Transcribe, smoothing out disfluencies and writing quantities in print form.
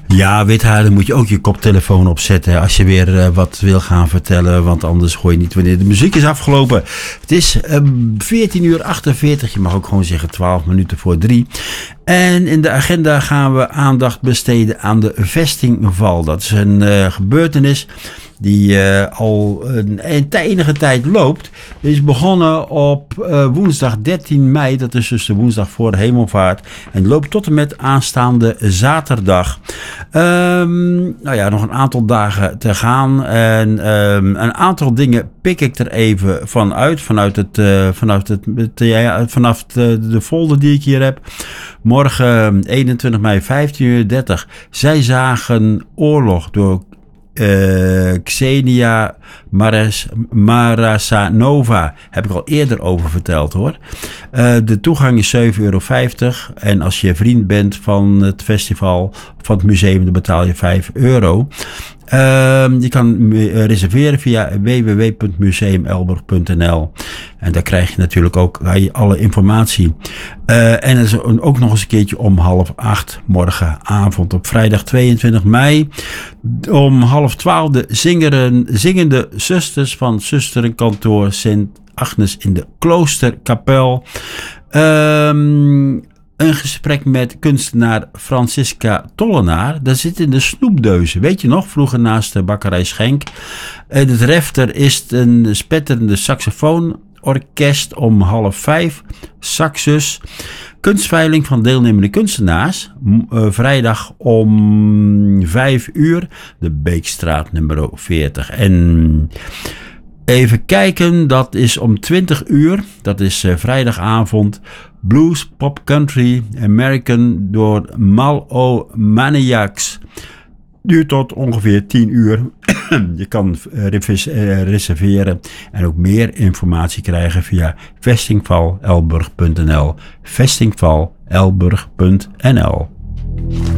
Ja, Withaar, dan moet je ook je koptelefoon opzetten als je weer wat wil gaan vertellen. Want anders hoor je niet wanneer de muziek is afgelopen. Het is 14:48. Je mag ook gewoon zeggen 12 minuten voor 3. En in de agenda gaan we aandacht besteden aan de vestingval. Dat is een gebeurtenis die al enige tijd loopt. Het is begonnen op woensdag 13 mei. Dat is dus de woensdag voor de hemelvaart. En loopt tot en met aanstaande zaterdag. Nog een aantal dagen te gaan. En een aantal dingen pik ik er even van uit. Vanaf de folder die ik hier heb. Morgen 21 mei 15:30. Zij zagen oorlog door Ksenia Marasanova. Heb ik al eerder over verteld hoor. De toegang is €7,50. En als je vriend bent van het festival, van het museum, dan betaal je €5. Je kan reserveren via www.museumelburg.nl. En daar krijg je natuurlijk ook alle informatie. En dat is ook nog eens een keertje om 7:30 morgenavond op vrijdag 22 mei. Om 11:30 de zingende zusters van zusterenkantoor Sint Agnes in de Kloosterkapel. Een gesprek met kunstenaar Francisca Tollenaar. Dat zit in de Snoepdeuzen. Weet je nog? Vroeger naast de bakkerij Schenk. Het refter is een spetterende saxofoonorkest om 4:30. Saxus. Kunstveiling van deelnemende kunstenaars. Vrijdag om 5:00. De Beekstraat nummer 40. En even kijken, dat is om 20:00. Dat is vrijdagavond. Blues, Pop Country, American door Mal Maniacs. Duurt tot ongeveer 10:00. Je kan reserveren en ook meer informatie krijgen via vestingvalelburg.nl. vestingvalelburg.nl